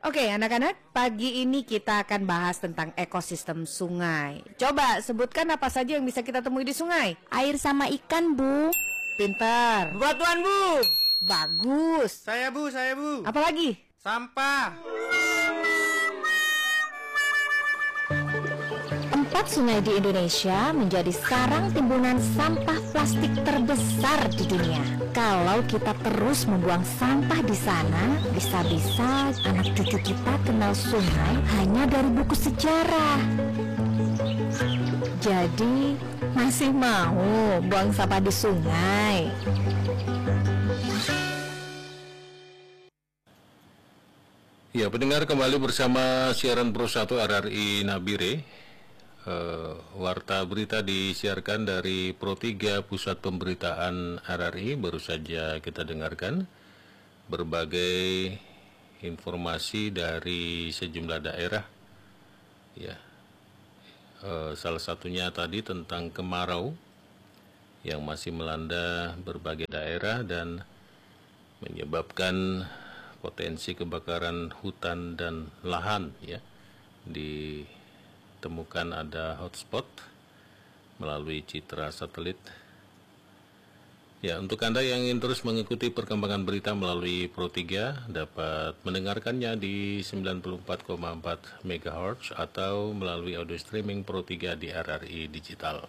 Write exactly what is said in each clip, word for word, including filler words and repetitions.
Oke, anak-anak, pagi ini kita akan bahas tentang ekosistem sungai. Coba sebutkan apa saja yang bisa kita temui di sungai. Air sama ikan, Bu. Pintar. Batuan, Bu. Bagus. Saya, Bu, saya, Bu. Apa lagi? Sampah. Empat sungai di Indonesia menjadi sarang timbunan sampah plastik terbesar di dunia. Kalau kita terus membuang sampah di sana, bisa-bisa anak cucu kita kenal sungai hanya dari buku sejarah. Jadi, masih mau buang sampah di sungai? Ya, pendengar, kembali bersama siaran Pro satu R R I Nabire. Uh, warta berita disiarkan dari Pro tiga Pusat Pemberitaan R R I. Baru saja kita dengarkan berbagai informasi dari sejumlah daerah. Ya, uh, salah satunya tadi tentang kemarau yang masih melanda berbagai daerah dan menyebabkan potensi kebakaran hutan dan lahan. Ya, di temukan ada hotspot melalui citra satelit. Ya, untuk Anda yang ingin terus mengikuti perkembangan berita melalui Pro tiga dapat mendengarkannya di sembilan puluh empat koma empat megahertz atau melalui audio streaming Pro tiga di R R I Digital.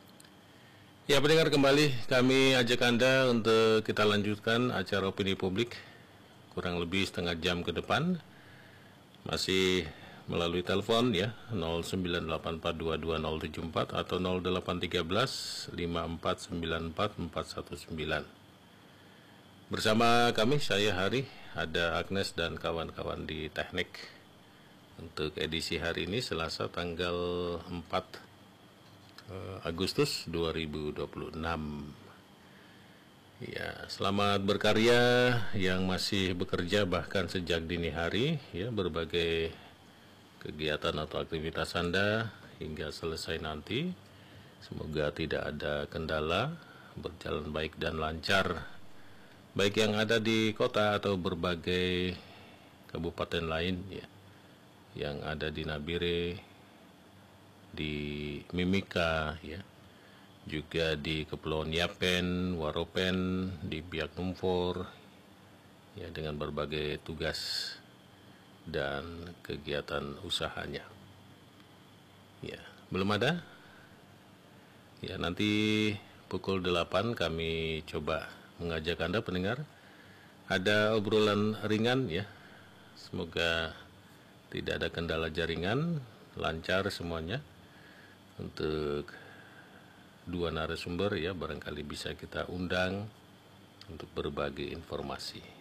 Ya, pendengar, kembali kami ajak Anda untuk kita lanjutkan acara opini publik kurang lebih setengah jam ke depan. Masih melalui telepon ya nol sembilan delapan empat dua dua nol tujuh empat atau nol delapan tiga belas lima empat sembilan empat empat satu sembilan. Bersama kami, saya Hari, ada Agnes dan kawan-kawan di teknik untuk edisi hari ini Selasa tanggal empat Agustus dua ribu dua puluh enam. Ya, selamat berkarya yang masih bekerja bahkan sejak dini hari ya, berbagai kegiatan atau aktivitas Anda hingga selesai nanti. Semoga tidak ada kendala, berjalan baik dan lancar, baik yang ada di kota atau berbagai kabupaten lain ya, yang ada di Nabire, di Mimika ya, juga di Kepulauan Yapen, Waropen, di Biak Numfor ya, dengan berbagai tugas dan kegiatan usahanya. Ya, belum ada? Ya, nanti pukul delapan kami coba mengajak Anda pendengar ada obrolan ringan ya. Semoga tidak ada kendala jaringan, lancar semuanya. Untuk dua narasumber ya, barangkali bisa kita undang untuk berbagi informasi.